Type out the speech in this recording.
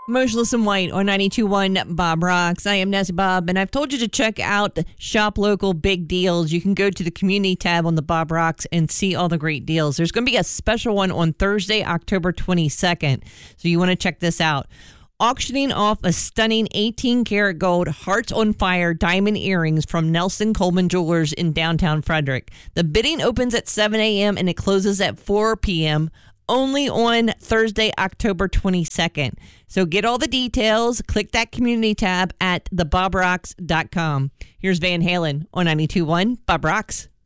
Motionless in White on 92.1 Bob Rocks. I am Nessie Bob, and I've told you to check out the Shop Local Big Deals. You can go to the community tab on the Bob Rocks and see all the great deals. There's going to be a special one on Thursday, October 22nd, so you want to check this out. Auctioning off a stunning 18-karat gold Hearts on Fire diamond earrings from Nelson Coleman Jewelers in downtown Frederick. The bidding opens at 7 a.m. and it closes at 4 p.m., only on Thursday, October 22nd. So get all the details. Click that community tab at thebobrocks.com. Here's Van Halen on 92.1 Bob Rocks.